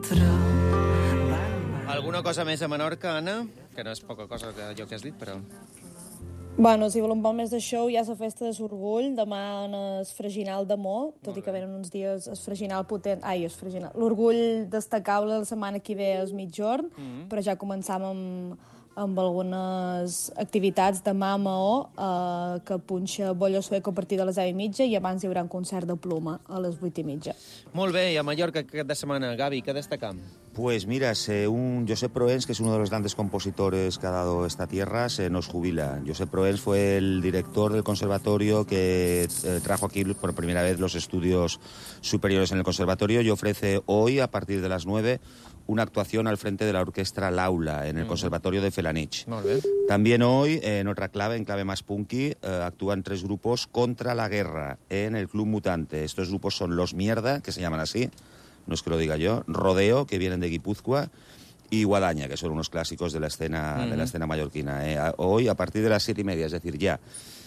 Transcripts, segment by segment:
Alguna cosa més a Menorca, Anna? Que no és poca cosa allò que has dit, però... Bueno, si volem un poc més de show, hi ha la festa de l'Orgull, demà en el Freginal de Mo, tot i que venen uns dies el Freginal potent... Ai, el Freginal... L'Orgull destacable la setmana que ve és mitjorn, però ja començam amb algunes activitats demà a Maó, que punxa Bollo Sueco a partir de les 10:30 i abans hi haurà un concert de pluma a les 8:30. Molt bé, i a Mallorca aquest de setmana, Gavi, què destacam? Pues mira, un Josep Proens, que es uno de los grandes compositores que ha dado esta tierra, se nos jubila. Josep Proens fue el director del conservatorio que trajo aquí por primera vez los estudios superiores en el conservatorio y ofrece hoy, a partir de las 9, una actuación al frente de la orquesta Laula en el Conservatorio de Felanich. Molt bé. También hoy, en otra clave, en clave más punky, actúan 3 grupos contra la guerra en el Club Mutante. Estos grupos son Los Mierda, que se llaman así, no es que lo diga yo, Rodeo, que vienen de Guipúzcoa, y Guadaña, que son unos clásicos de la escena mallorquina. Hoy, a partir de las 7:30, es decir, ya.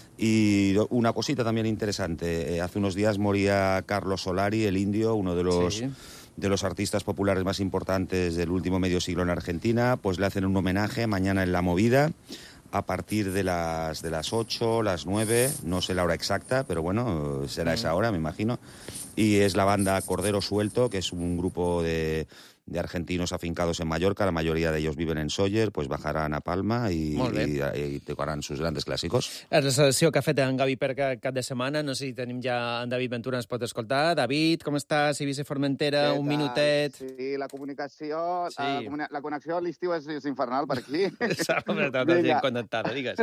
Y una cosita también interesante, hace unos días moría Carlos Solari, el indio, uno de los... Sí. de los artistas populares más importantes del último medio siglo en Argentina, pues le hacen un homenaje mañana en La Movida, a partir de las 8, las 9, no sé la hora exacta, pero bueno, será esa hora, me imagino. Y es la banda Cordero Suelto, que es un grupo de argentinos afincados en Mallorca, la mayoría de ellos viven en Sóller, pues bajarán a Palma y tocarán sus grandes clásicos. La selecció que ha fet en Gavi per cap de setmana, no sé si tenim ja en David Ventura, ens pot escoltar. David, com estàs? Eivissa Formentera, un minutet. Sí, la comunicació, Sí. la connexió a l'estiu és infernal per aquí. S'ha tota la gent connectada, digues.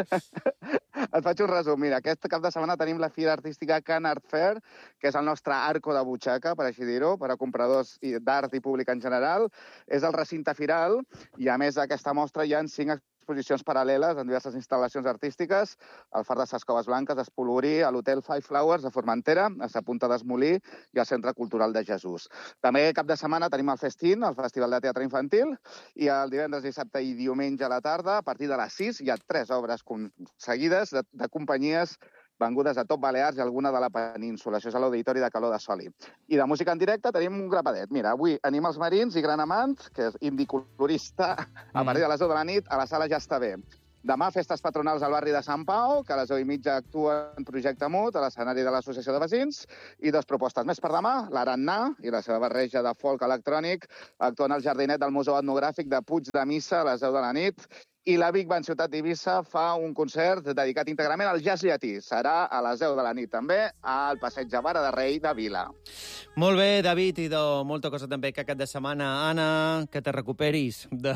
Et faig un resum. Mira, aquest cap de setmana tenim la Fira Artística Can Art Fair, que és el nostre arco de butxaca, per així dir-ho, per a compradors d'art i públic en general. És el recinte firal i, a més d'aquesta mostra, hi ha 5 exposicions paral·leles en diverses instal·lacions artístiques, al Far de ses Coves Blanques, a Espolvorí, a l'Hotel Five Flowers de Formentera, a Sa Punta d'Esmolí i al Centre Cultural de Jesús. També cap de setmana tenim el Festín, el Festival de Teatre Infantil, i el divendres, dissabte i diumenge a la tarda, a partir de les 6, hi ha 3 obres seguides de companyies vengudes a Top Balears i alguna de la península. Això és a l'Auditori de Caló de Soli. I de música en directe tenim un grapadet. Mira, avui Animals Marins i Gran Amant, que és indicolorista, a partir de les 10 de la nit, a la sala Ja està bé. Demà, festes patronals al barri de Sant Pau, que a les 10:30 actua en Projecte Mut, a l'escenari de l'Associació de Veïns, i 2 propostes més per demà, l'Arannà i la seva barreja de folk electrònic, actuant al jardinet del Museu Etnogràfic de Puig de Missa a les 10 de la nit, i la Big Band Ciutat d'Eivissa fa un concert dedicat íntegrament al jazz llatí. Serà a les 10 de la nit també al Passeig Vara de Rei de Vila. Molt bé, David, i de molta cosa també que aquest de setmana. Anna, que te recuperis de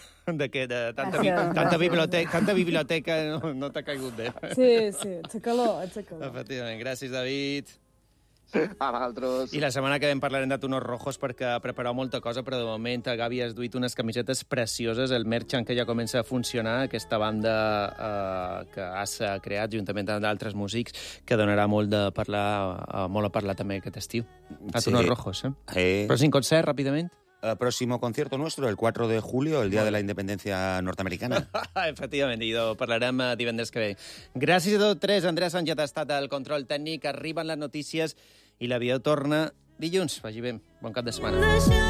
tanta biblioteca no t'ha caigut bé. Sí, ets calor. Efectivament, gràcies, David. A vosaltres. I la setmana que ve parlarem de Tonos Rojos perquè prepareu molta cosa, però de moment Gavi has duit unes camisetes precioses, el merchant que ja comença a funcionar, aquesta banda que has creat juntament amb d'altres músics, que donarà molt a parlar també aquest estiu. A Tonos Rojos, Però sin concert, ràpidament. Próximo concierto nuestro, el 4 de julio, el Día de la Independencia Norteamericana. Efectivament, i parlarem divendres que ve. Gràcies a tots 3. Andrea Sánchez ha estat al control tècnic. Arriben les notícies i l'avió torna dilluns. Vagi bé. Bon cap de setmana.